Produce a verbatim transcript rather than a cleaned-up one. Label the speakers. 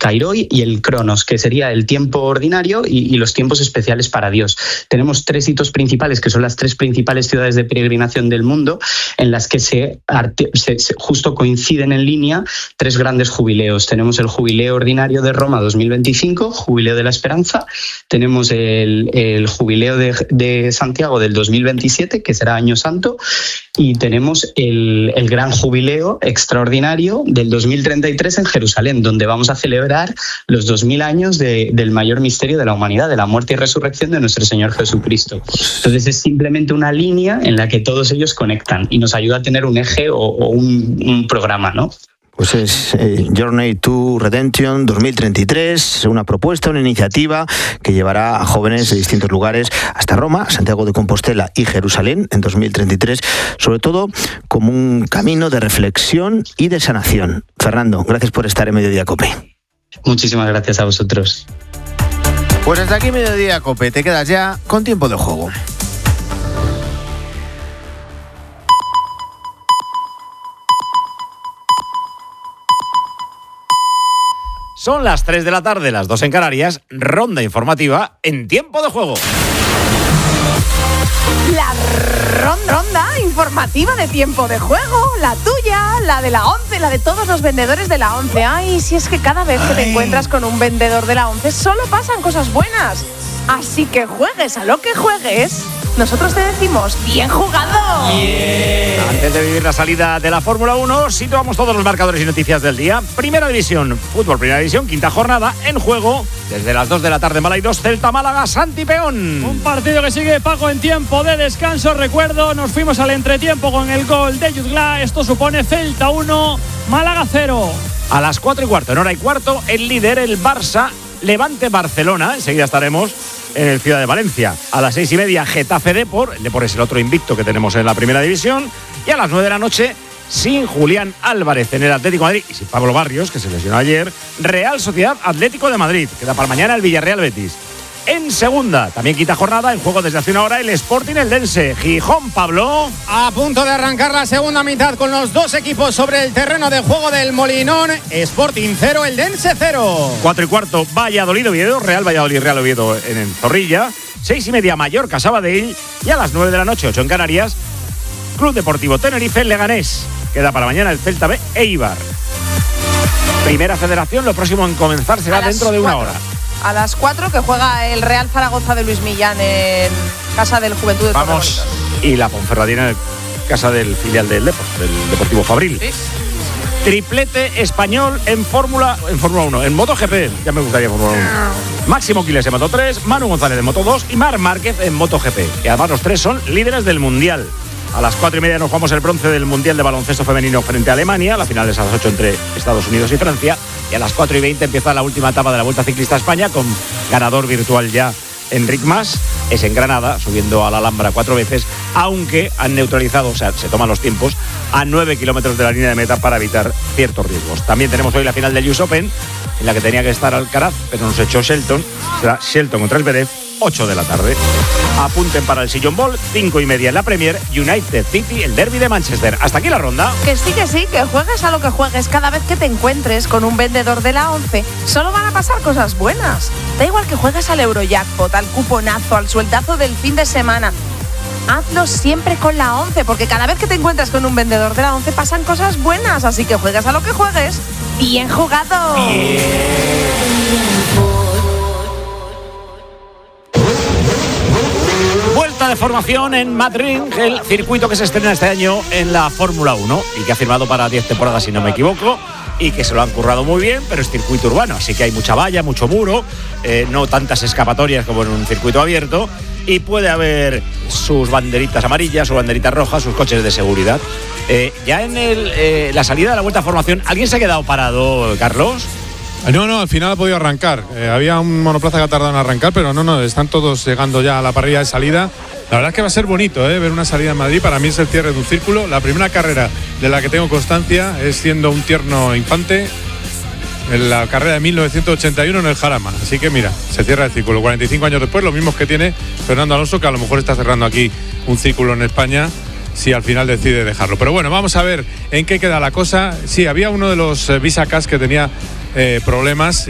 Speaker 1: Kairoi y el Cronos, que sería el tiempo ordinario y, y los tiempos especiales para Dios. Tenemos tres hitos principales, que son las tres principales ciudades de peregrinación del mundo, en las que se, se, se justo coinciden en línea tres grandes jubileos. Tenemos el jubileo ordinario de Roma dos mil veinticinco, jubileo de la esperanza. Tenemos el, el jubileo de, de Santiago del dos mil veintisiete, que será Año Santo. Y tenemos el, el gran jubileo extraordinario del dos mil treinta y tres en Jerusalén, donde vamos a celebrar los dos mil años de, del mayor misterio de la humanidad, de la muerte y resurrección de nuestro Señor Jesucristo. Entonces es simplemente una línea en la que todos ellos conectan y nos ayuda a tener un eje o, o un, un programa, ¿no?
Speaker 2: Pues es eh, Journey to Redemption dos mil treinta y tres, una propuesta, una iniciativa que llevará a jóvenes de distintos lugares hasta Roma, Santiago de Compostela y Jerusalén en dos mil treinta y tres, sobre todo como un camino de reflexión y de sanación. Fernando, gracias por estar en Mediodía Cope.
Speaker 1: Muchísimas gracias a vosotros.
Speaker 2: Pues hasta aquí Mediodía Cope, te quedas ya con tiempo de juego.
Speaker 3: Son las tres de la tarde, las dos en Canarias, ronda informativa en tiempo de juego.
Speaker 4: La ronda, ronda informativa de tiempo de juego, la tuya, la de la ONCE, la de todos los vendedores de la ONCE. Ay, si es que cada vez que te encuentras con un vendedor de la ONCE solo pasan cosas buenas. Así que juegues a lo que juegues, nosotros te decimos ¡bien jugado!
Speaker 3: Yeah. Antes de vivir la salida de la Fórmula uno, situamos todos los marcadores y noticias del día. Primera división, fútbol, primera división, quinta jornada, en juego, desde las dos de la tarde en Balaidos, Celta Málaga, Santi Peón.
Speaker 5: Un partido que sigue, Paco, en tiempo de descanso. Recuerdo, nos fuimos al entretiempo con el gol de Jutgla. Esto supone Celta uno, Málaga cero.
Speaker 3: A las cuatro y cuarto, en hora y cuarto, el líder, el Barça, Levante Barcelona. Enseguida estaremos en el Ciudad de Valencia. A las seis y media, Getafe Depor. El Depor es el otro invicto que tenemos en la primera división. Y a las nueve de la noche, sin Julián Álvarez en el Atlético de Madrid y sin Pablo Barrios, que se lesionó ayer, Real Sociedad Atlético de Madrid. Queda para mañana el Villarreal Betis. En segunda, también quinta jornada, en juego desde hace una hora, el Sporting Eldense. Gijón, Pablo.
Speaker 6: A punto de arrancar la segunda mitad con los dos equipos sobre el terreno de juego del Molinón. Sporting cero, Eldense cero.
Speaker 3: Cuatro y cuarto, Valladolid Oviedo, Real Valladolid, Real Oviedo en, en Zorrilla. Seis y media, Mallorca, Sabadell. Y a las nueve de la noche, ocho en Canarias, Club Deportivo Tenerife, Leganés. Queda para mañana el Celta B, Eibar. Primera Federación, lo próximo en comenzar será dentro de una hora.
Speaker 4: A las cuatro, que juega el Real Zaragoza de Luis Millán en casa del Juventud de
Speaker 3: Vamos. Y la Ponferradina en casa del filial del Depor, del Deportivo Fabril. ¿Sí? Triplete español en Fórmula en Fórmula uno, en MotoGP, ya me gustaría Fórmula uno. Máximo Quiles en Moto tres, Manu González en Moto dos y Marc Márquez en MotoGP. Y además los tres son líderes del Mundial. A las cuatro y media nos jugamos el bronce del Mundial de Baloncesto Femenino frente a Alemania. La final es a las ocho entre Estados Unidos y Francia. Y a las cuatro y veinte empieza la última etapa de la Vuelta Ciclista a España con ganador virtual ya Enric Mas. Es en Granada, subiendo a la Alhambra cuatro veces, aunque han neutralizado, o sea, se toman los tiempos, a nueve kilómetros de la línea de meta para evitar ciertos riesgos. También tenemos hoy la final del U S Open, en la que tenía que estar Alcaraz, pero nos echó Shelton. Será Shelton contra el Zverev, ocho de la tarde. Apunten para el Sillon Bowl, cinco y media en la Premier, United City, el derbi de Manchester. Hasta aquí la ronda.
Speaker 4: Que sí, que sí, que juegues a lo que juegues. Cada vez que te encuentres con un vendedor de la ONCE, solo van a pasar cosas buenas. Da igual que juegues al Eurojackpot, al cuponazo, al sueldazo del fin de semana. Hazlo siempre con la ONCE, porque cada vez que te encuentras con un vendedor de la ONCE pasan cosas buenas. Así que juegues a lo que juegues. ¡Bien jugado!
Speaker 3: Bien. Vuelta de formación en Madrid, el circuito que se estrena este año en la Fórmula uno y que ha firmado para diez temporadas, si no me equivoco, y que se lo han currado muy bien, pero es circuito urbano, así que hay mucha valla, mucho muro, eh, no tantas escapatorias como en un circuito abierto, y puede haber sus banderitas amarillas, sus banderitas rojas, sus coches de seguridad. Eh, ya en el, eh, la salida de la Vuelta de formación, ¿alguien se ha quedado parado, Carlos?
Speaker 7: No, no, al final ha podido arrancar. Eh, había un monoplaza que ha tardado en arrancar, pero no, no, están todos llegando ya a la parrilla de salida. La verdad es que va a ser bonito, ¿eh? Ver una salida en Madrid. Para mí es el cierre de un círculo. La primera carrera de la que tengo constancia es siendo un tierno infante en la carrera de mil novecientos ochenta y uno en el Jarama. Así que mira, se cierra el círculo. cuarenta y cinco años después, lo mismo que tiene Fernando Alonso, que a lo mejor está cerrando aquí un círculo en España, si al final decide dejarlo. Pero bueno, vamos a ver en qué queda la cosa. Sí, había uno de los eh, Visa Cash que tenía eh, problemas